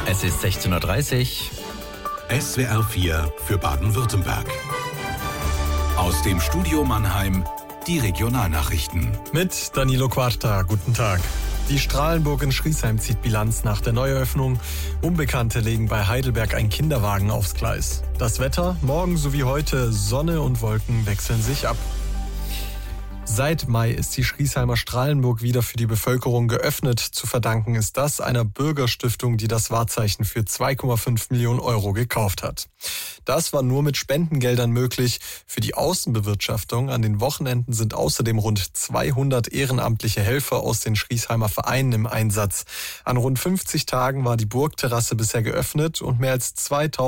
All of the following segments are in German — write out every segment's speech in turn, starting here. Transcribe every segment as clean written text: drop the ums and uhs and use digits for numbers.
Es ist 16:30 Uhr. SWR 4 für Baden-Württemberg. Aus dem Studio Mannheim die Regionalnachrichten. Mit Danilo Quarta, guten Tag. Die Strahlenburg in Schriesheim zieht Bilanz nach der Neueröffnung. Unbekannte legen bei Heidelberg einen Kinderwagen aufs Gleis. Das Wetter, morgen sowie heute, Sonne und Wolken wechseln sich ab. Seit Mai ist die Schriesheimer Strahlenburg wieder für die Bevölkerung geöffnet. Zu verdanken ist das einer Bürgerstiftung, die das Wahrzeichen für 2,5 Millionen Euro gekauft hat. Das war nur mit Spendengeldern möglich. Für die Außenbewirtschaftung an den Wochenenden sind außerdem rund 200 ehrenamtliche Helfer aus den Schriesheimer Vereinen im Einsatz. An rund 50 Tagen war die Burgterrasse bisher geöffnet und mehr als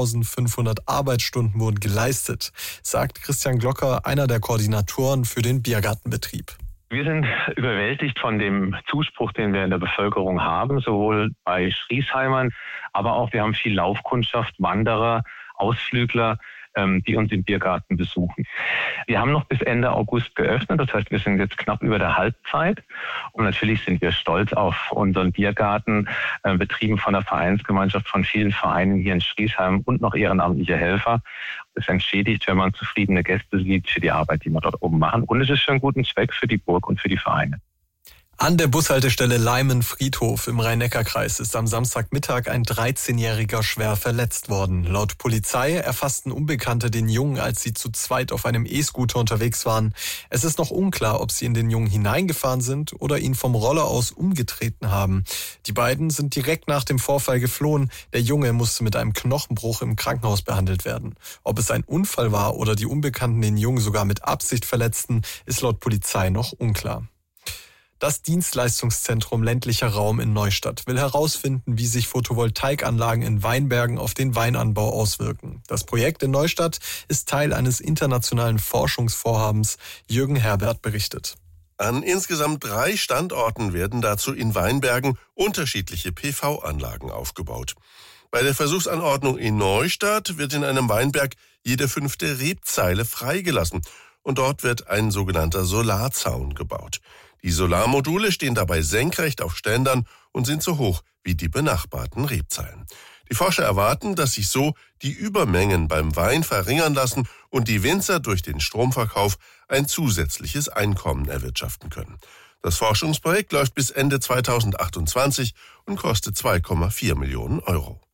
2500 Arbeitsstunden wurden geleistet, sagt Christian Glocker, einer der Koordinatoren für den Biergartenbetrieb. Wir sind überwältigt von dem Zuspruch, den wir in der Bevölkerung haben, sowohl bei Schriesheimern, aber auch wir haben viel Laufkundschaft, Wanderer, Ausflügler, die uns im Biergarten besuchen. Wir haben noch bis Ende August geöffnet, das heißt, wir sind jetzt knapp über der Halbzeit. Und natürlich sind wir stolz auf unseren Biergarten, betrieben von der Vereinsgemeinschaft von vielen Vereinen hier in Schriesheim und noch ehrenamtliche Helfer. Es entschädigt, wenn man zufriedene Gäste sieht für die Arbeit, die wir dort oben machen. Und es ist für einen guten Zweck für die Burg und für die Vereine. An der Bushaltestelle Leimen-Friedhof im Rhein-Neckar-Kreis ist am Samstagmittag ein 13-Jähriger schwer verletzt worden. Laut Polizei erfassten Unbekannte den Jungen, als sie zu zweit auf einem E-Scooter unterwegs waren. Es ist noch unklar, ob sie in den Jungen hineingefahren sind oder ihn vom Roller aus umgetreten haben. Die beiden sind direkt nach dem Vorfall geflohen. Der Junge musste mit einem Knochenbruch im Krankenhaus behandelt werden. Ob es ein Unfall war oder die Unbekannten den Jungen sogar mit Absicht verletzten, ist laut Polizei noch unklar. Das Dienstleistungszentrum ländlicher Raum in Neustadt will herausfinden, wie sich Photovoltaikanlagen in Weinbergen auf den Weinanbau auswirken. Das Projekt in Neustadt ist Teil eines internationalen Forschungsvorhabens. Jürgen Herbert berichtet. An insgesamt 3 Standorten werden dazu in Weinbergen unterschiedliche PV-Anlagen aufgebaut. Bei der Versuchsanordnung in Neustadt wird in einem Weinberg jede 5. Rebzeile freigelassen und dort wird ein sogenannter Solarzaun gebaut. Die Solarmodule stehen dabei senkrecht auf Ständern und sind so hoch wie die benachbarten Rebzeilen. Die Forscher erwarten, dass sich so die Übermengen beim Wein verringern lassen und die Winzer durch den Stromverkauf ein zusätzliches Einkommen erwirtschaften können. Das Forschungsprojekt läuft bis Ende 2028 und kostet 2,4 Millionen Euro.